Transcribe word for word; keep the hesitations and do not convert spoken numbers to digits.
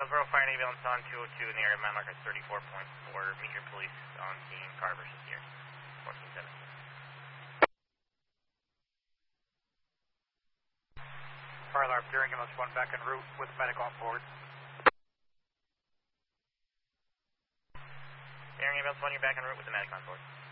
Borough Fire and Ambulance on two oh two in the area of mile marker thirty-four point four. Meet your police on scene, car versus here. fourteen seventeen. Fire alarm, Deer Ambulance one back en route with medic on board. Deer Ambulance one, you're back en route with the medic on board.